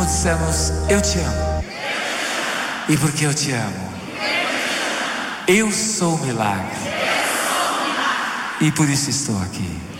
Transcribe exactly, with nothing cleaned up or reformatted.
como dissemos, eu te amo. E porque eu te amo, eu sou o milagre. E por isso estou aqui.